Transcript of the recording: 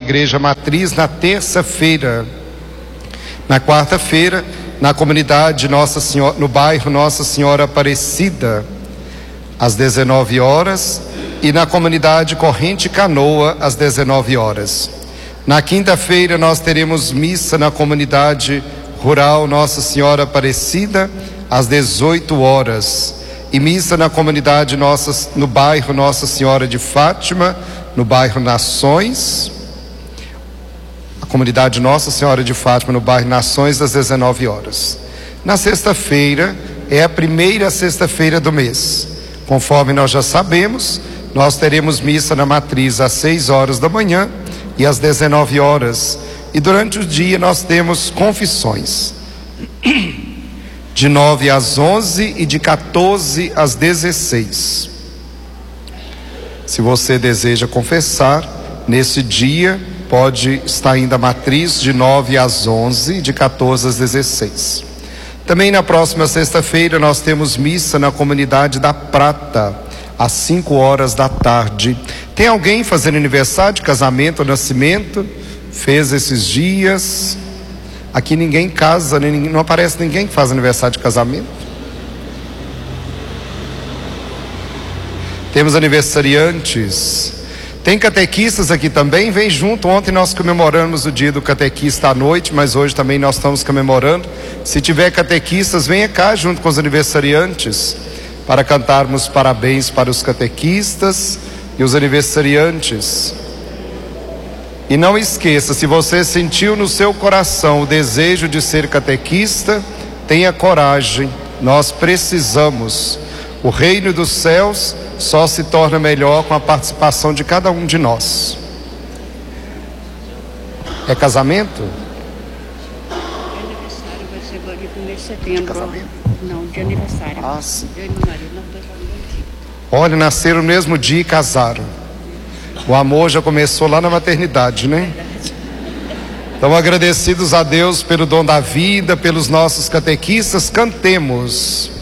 Igreja Matriz na terça-feira. Na quarta-feira, na comunidade Nossa Senhora, no bairro Nossa Senhora Aparecida, às 19 horas, e na comunidade Corrente Canoa, às 19 horas. Na quinta-feira, nós teremos missa na comunidade rural Nossa Senhora Aparecida, às 18 horas. E missa na comunidade no bairro Nossa Senhora de Fátima, no bairro Nações. A comunidade Nossa Senhora de Fátima, no bairro Nações, às 19 horas. Na sexta-feira, é a primeira sexta-feira do mês. Conforme nós já sabemos, nós teremos missa na Matriz às 6 horas da manhã e às 19 horas. E durante o dia nós temos confissões. De 9 às 11 e de 14 às 16. Se você deseja confessar, nesse dia pode estar indo a Matriz de 9 às 11 e de 14 às 16. Também na próxima sexta-feira nós temos missa na comunidade da Prata, às 5 horas da tarde. Tem alguém fazendo aniversário de casamento ou nascimento? Fez esses dias? Aqui ninguém casa, não aparece ninguém que faz aniversário de casamento. Temos aniversariantes. Tem catequistas aqui também, vem junto. Ontem nós comemoramos o dia do catequista à noite, mas hoje também nós estamos comemorando. Se tiver catequistas, venha cá junto com os aniversariantes, para cantarmos parabéns para os catequistas e os aniversariantes. E não esqueça, se você sentiu no seu coração o desejo de ser catequista, tenha coragem, nós precisamos. O reino dos céus só se torna melhor com a participação de cada um de nós. É casamento? Aniversário vai ser agora no mês de setembro. Casamento? Não, de aniversário. Ah, sim. Eu e meu marido, nós dois vamos aqui. Olha, nasceram no mesmo dia e casaram. O amor já começou lá na maternidade, né? Então, agradecidos a Deus pelo dom da vida, pelos nossos catequistas, cantemos.